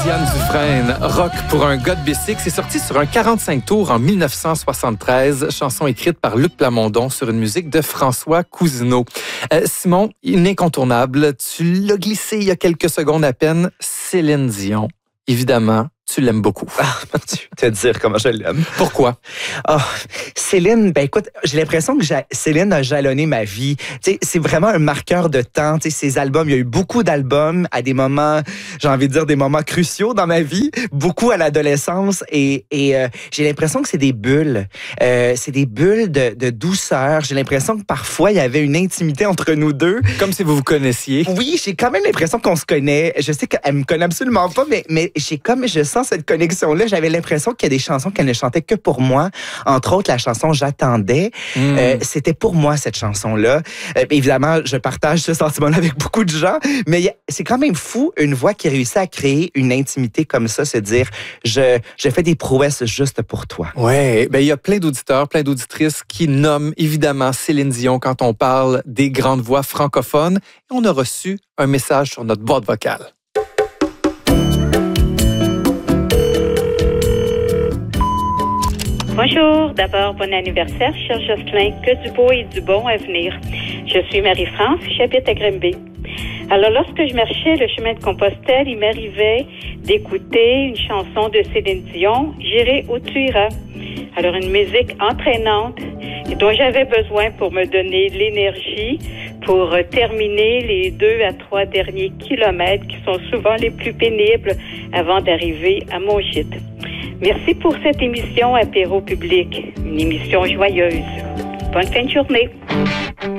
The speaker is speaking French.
Diane Dufresne, Rock pour un gars de bicycle, c'est sorti sur un 45 tours en 1973, chanson écrite par Luc Plamondon sur une musique de François Cousineau. Simon, une incontournable, tu l'as glissé il y a quelques secondes à peine, Céline Dion. Évidemment, tu l'aimes beaucoup. Ah, tu te dire comment je l'aime. Pourquoi? Oh, Céline, ben écoute, j'ai l'impression que Céline a jalonné ma vie. T'sais, c'est vraiment un marqueur de temps. T'sais, ses albums, il y a eu beaucoup d'albums à des moments, j'ai envie de dire des moments cruciaux dans ma vie, beaucoup à l'adolescence et j'ai l'impression que c'est des bulles. C'est des bulles de douceur. J'ai l'impression que parfois, il y avait une intimité entre nous deux. Comme si vous vous connaissiez. Oui, j'ai quand même l'impression qu'on se connaît. Je sais qu'elle me connaît absolument pas, mais je sens cette connexion-là. J'avais l'impression qu'il y a des chansons qu'elle ne chantait que pour moi. Entre autres, la chanson J'attendais. C'était pour moi, cette chanson-là. Évidemment, je partage ce sentiment-là avec beaucoup de gens, mais c'est quand même fou, une voix qui réussit à créer une intimité comme ça, se dire, je fais des prouesses juste pour toi. Oui, ben il y a plein d'auditeurs, plein d'auditrices qui nomment évidemment Céline Dion quand on parle des grandes voix francophones. Et on a reçu un message sur notre boîte vocale. Bonjour, d'abord bon anniversaire, cher Jocelyn, que du beau et du bon à venir. Je suis Marie-France, j'habite à Grimby. Alors, lorsque je marchais le chemin de Compostelle, il m'arrivait d'écouter une chanson de Céline Dion, J'irai où tu iras. Alors, une musique entraînante et dont j'avais besoin pour me donner l'énergie pour terminer les 2 à 3 derniers kilomètres qui sont souvent les plus pénibles avant d'arriver à mon gîte. Merci pour cette émission Apéro Public, une émission joyeuse. Bonne fin de journée.